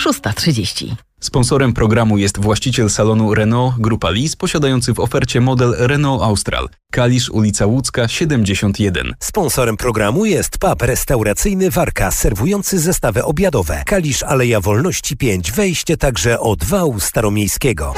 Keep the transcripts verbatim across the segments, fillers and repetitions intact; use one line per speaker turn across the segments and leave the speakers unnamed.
szósta trzydzieści.
Sponsorem programu jest właściciel salonu Renault Grupa Lis, posiadający w ofercie model Renault Austral. Kalisz, ulica Łódzka, siedemdziesiąt jeden.
Sponsorem programu jest pub restauracyjny Warka, serwujący zestawy obiadowe. Kalisz, Aleja Wolności pięć, wejście także od wału staromiejskiego.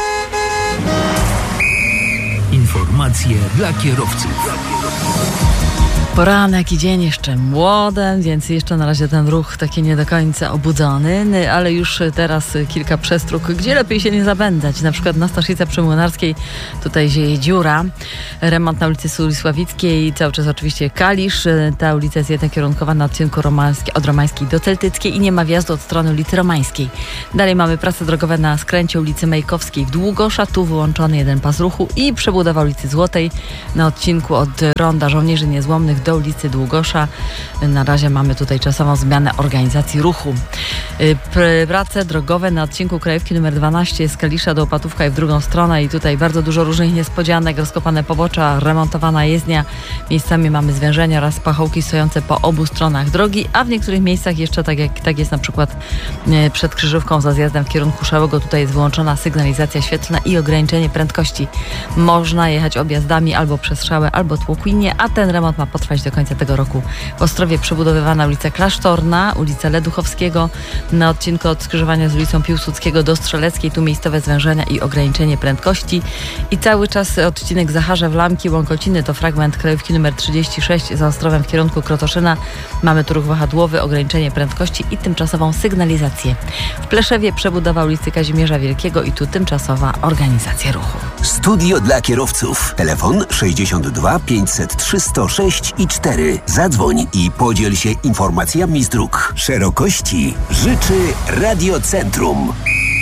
Informacje dla kierowców.
Poranek i dzień jeszcze młody, więc jeszcze na razie ten ruch taki nie do końca obudzony, ale już teraz kilka przestróg, gdzie lepiej się nie zabędzać. Na przykład na Staszicy Przymłynarskiej tutaj zieje dziura. Remont na ulicy Sulisławickiej, cały czas oczywiście Kalisz. Ta ulica jest jednokierunkowa na odcinku Romańskiej, od Romańskiej do Celtyckiej i nie ma wjazdu od strony ulicy Romańskiej. Dalej mamy prace drogowe na skręcie ulicy Mejkowskiej w Długosza, tu wyłączony jeden pas ruchu i przebudowa ulicy Złotej na odcinku od Ronda Żołnierzy Niezłomnych do ulicy Długosza. Na razie mamy tutaj czasową zmianę organizacji ruchu. Prace drogowe na odcinku Krajówki numer dwanaście z Kalisza do Opatówka i w drugą stronę i tutaj bardzo dużo różnych niespodzianek, rozkopane pobocza, remontowana jezdnia. Miejscami mamy zwężenia oraz pachołki stojące po obu stronach drogi, a w niektórych miejscach jeszcze tak jak tak jest na przykład przed Krzyżówką za zjazdem w kierunku Szałego. Tutaj jest wyłączona sygnalizacja świetlna i ograniczenie prędkości. Można jechać objazdami albo przez Szałę, albo Tłokwinie, a ten remont ma potrwać do końca tego roku. W Ostrowie przebudowywana ulica Klasztorna, ulica Leduchowskiego na odcinku od skrzyżowania z ulicą Piłsudskiego do Strzeleckiej, tu miejscowe zwężenia i ograniczenie prędkości i cały czas odcinek Zacharzew Lamki Łąkociny to fragment Krajówki numer trzydzieści sześć za Ostrowem w kierunku Krotoszyna. Mamy tu ruch wahadłowy, ograniczenie prędkości i tymczasową sygnalizację. W Pleszewie przebudowa ulicy Kazimierza Wielkiego i tu tymczasowa organizacja ruchu.
Studio dla kierowców. Telefon sześćdziesiąt dwa pięćset trzy sto sześć i cztery. Zadzwoń i podziel się informacjami z dróg. Szerokości życzy Radiocentrum.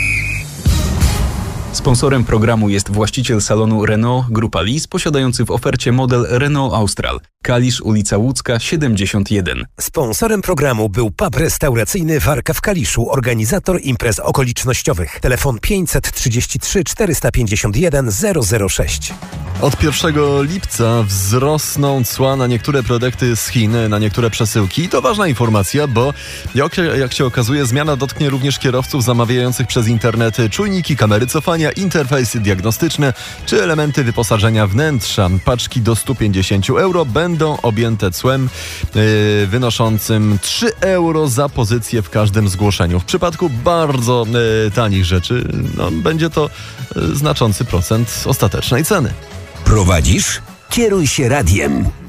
Sponsorem programu jest właściciel salonu Renault Grupa Lis, posiadający w ofercie model Renault Austral. Kalisz, ulica Łódzka, siedemdziesiąt jeden.
Sponsorem programu był pub restauracyjny Warka w Kaliszu, organizator imprez okolicznościowych. Telefon pięćset trzydzieści trzy czterysta pięćdziesiąt jeden zero zero sześć.
Od pierwszego lipca wzrosną cła na niektóre produkty z Chin, na niektóre przesyłki. To ważna informacja, bo jak, jak się okazuje, zmiana dotknie również kierowców zamawiających przez internet czujniki, kamery cofania, interfejsy diagnostyczne czy elementy wyposażenia wnętrza. Paczki do sto pięćdziesiąt euro będą objęte cłem yy, wynoszącym trzy euro za pozycję w każdym zgłoszeniu. W przypadku bardzo yy, tanich rzeczy no, będzie to yy, znaczący procent ostatecznej ceny.
Prowadzisz? Kieruj się radiem.